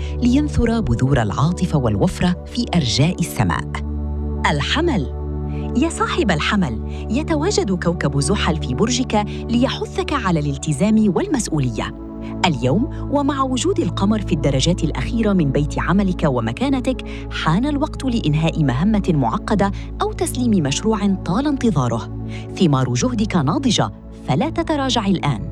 لينثر بذور العاطفة والوفرة في أرجاء السماء. الحمل. يا صاحب الحمل، يتواجد كوكب زحل في برجك ليحثك على الالتزام والمسؤولية. اليوم ومع وجود القمر في الدرجات الأخيرة من بيت عملك ومكانتك، حان الوقت لإنهاء مهمة معقدة أو تسليم مشروع طال انتظاره. ثمار جهدك ناضجة، فلا تتراجع الآن.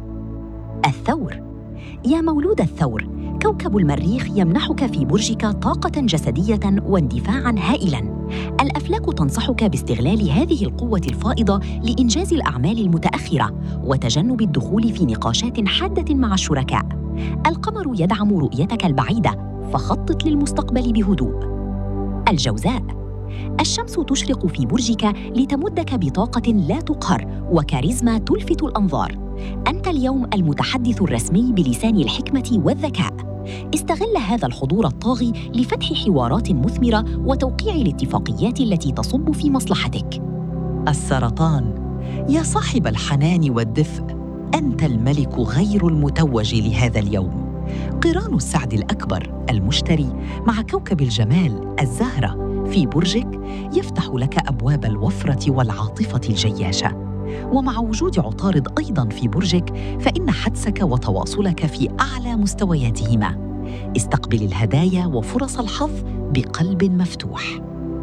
الثور. يا مولود الثور، كوكب المريخ يمنحك في برجك طاقة جسدية واندفاعاً هائلاً. الأفلاك تنصحك باستغلال هذه القوة الفائضة لإنجاز الأعمال المتأخرة وتجنب الدخول في نقاشات حادة مع الشركاء. القمر يدعم رؤيتك البعيدة، فخطط للمستقبل بهدوء. الجوزاء. الشمس تشرق في برجك لتمدك بطاقة لا تقهر وكاريزما تلفت الأنظار. أنت اليوم المتحدث الرسمي بلسان الحكمة والذكاء. استغل هذا الحضور الطاغي لفتح حوارات مثمرة وتوقيع الاتفاقيات التي تصب في مصلحتك. السرطان. يا صاحب الحنان والدفء، أنت الملك غير المتوج لهذا اليوم. قران السعد الأكبر المشتري مع كوكب الجمال الزهرة في برجك يفتح لك أبواب الوفرة والعاطفة الجياشة. ومع وجود عطارد أيضاً في برجك، فإن حدسك وتواصلك في أعلى مستوياتهما. استقبل الهدايا وفرص الحظ بقلب مفتوح.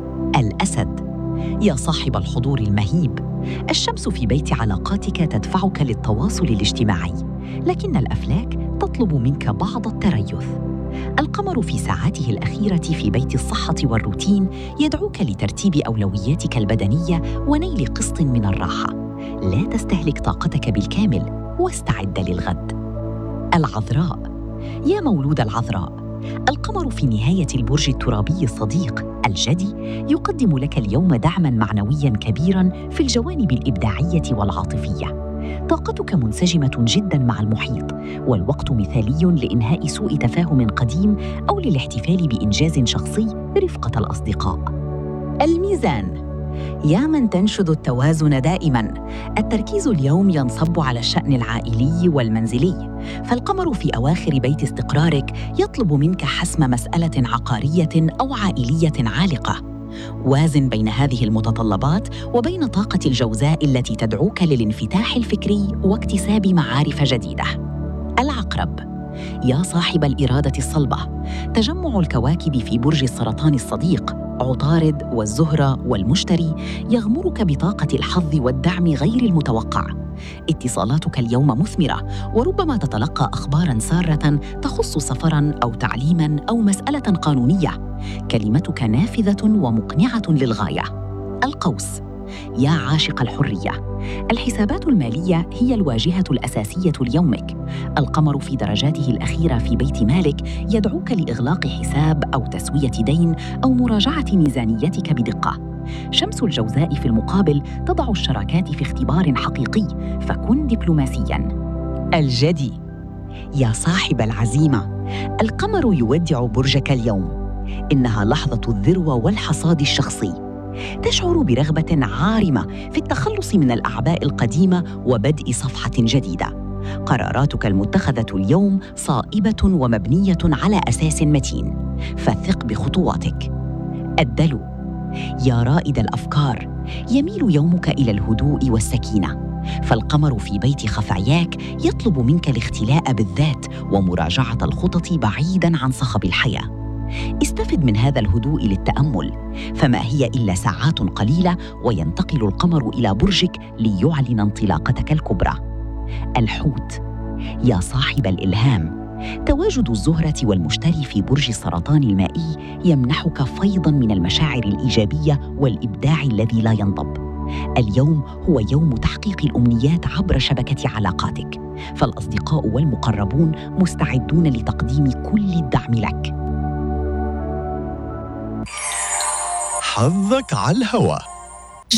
الأسد. يا صاحب الحضور المهيب، الشمس في بيت علاقاتك تدفعك للتواصل الاجتماعي، لكن الأفلاك تطلب منك بعض التريث. القمر في ساعاته الأخيرة في بيت الصحة والروتين يدعوك لترتيب أولوياتك البدنية ونيل قسط من الراحة. لا تستهلك طاقتك بالكامل واستعد للغد. العذراء. يا مولود العذراء، القمر في نهاية البرج الترابي الصديق الجدي يقدم لك اليوم دعماً معنوياً كبيراً في الجوانب الإبداعية والعاطفية. طاقتك منسجمة جداً مع المحيط، والوقت مثالي لإنهاء سوء تفاهم قديم أو للاحتفال بإنجاز شخصي رفقة الأصدقاء. الميزان. يا من تنشد التوازن دائماً، التركيز اليوم ينصب على الشأن العائلي والمنزلي، فالقمر في أواخر بيت استقرارك يطلب منك حسم مسألة عقارية أو عائلية عالقة. وازن بين هذه المتطلبات وبين طاقة الجوزاء التي تدعوك للانفتاح الفكري واكتساب معارف جديدة. العقرب. يا صاحب الإرادة الصلبة، تجمع الكواكب في برج السرطان الصديق عطارد والزهرة والمشتري يغمرك بطاقة الحظ والدعم غير المتوقع. اتصالاتك اليوم مثمرة، وربما تتلقى أخباراً سارة تخص سفراً أو تعليماً أو مسألة قانونية. كلمتك نافذة ومقنعة للغاية. القوس. يا عاشق الحرية، الحسابات المالية هي الواجهة الأساسية ليومك. القمر في درجاته الأخيرة في بيت مالك يدعوك لإغلاق حساب أو تسوية دين أو مراجعة ميزانيتك بدقة. شمس الجوزاء في المقابل تضع الشراكات في اختبار حقيقي، فكن دبلوماسياً. الجدي. يا صاحب العزيمة، القمر يودع برجك اليوم. إنها لحظة الذروة والحصاد الشخصي. تشعر برغبة عارمة في التخلص من الأعباء القديمة وبدء صفحة جديدة. قراراتك المتخذة اليوم صائبة ومبنية على أساس متين، فثق بخطواتك. الدلو. يا رائد الأفكار، يميل يومك إلى الهدوء والسكينة، فالقمر في بيت خفعياك يطلب منك الاختلاء بالذات ومراجعة الخطط بعيداً عن صخب الحياة. استفد من هذا الهدوء للتأمل، فما هي إلا ساعات قليلة وينتقل القمر إلى برجك ليعلن انطلاقتك الكبرى. الحوت. يا صاحب الإلهام، تواجد الزهرة والمشتري في برج السرطان المائي يمنحك فيضاً من المشاعر الإيجابية والإبداع الذي لا ينضب. اليوم هو يوم تحقيق الأمنيات عبر شبكة علاقاتك، فالأصدقاء والمقربون مستعدون لتقديم كل الدعم لك. حظك على الهوا.